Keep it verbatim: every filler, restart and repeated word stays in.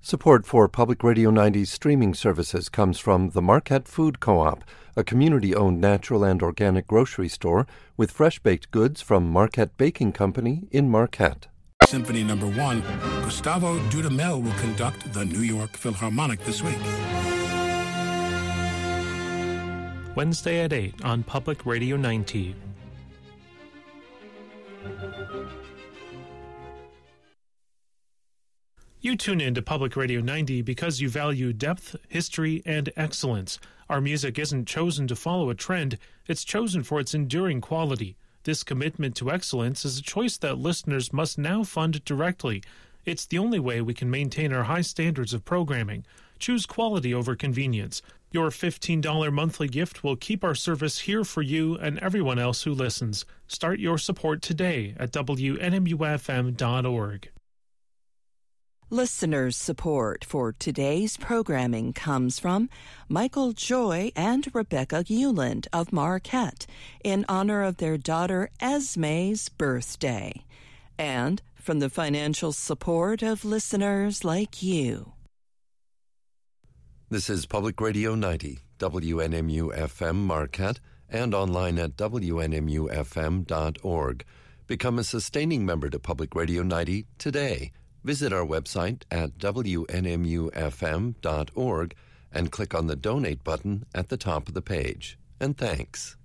Support for Public Radio ninety's streaming services comes from the Marquette Food Co-op, a community-owned natural and organic grocery store with fresh-baked goods from Marquette Baking Company in Marquette. Symphony Number One, Gustavo Dudamel will conduct the New York Philharmonic this week. Wednesday at eight on Public Radio ninety. You tune in to Public Radio ninety because you value depth, history, and excellence. Our music isn't chosen to follow a trend, it's chosen for its enduring quality. This commitment to excellence is a choice that listeners must now fund directly. It's the only way we can maintain our high standards of programming. Choose quality over convenience. Your fifteen dollars monthly gift will keep our service here for you and everyone else who listens. Start your support today at W N M U F M dot org. Listeners' support for today's programming comes from Michael Joy and Rebecca Hewland of Marquette in honor of their daughter Esme's birthday, and from the financial support of listeners like you. This is Public Radio ninety, W N M U F M Marquette, and online at W N M U F M dot org. Become a sustaining member to Public Radio ninety today. Visit our website at W N M U F M dot org and click on the Donate button at the top of the page. And thanks.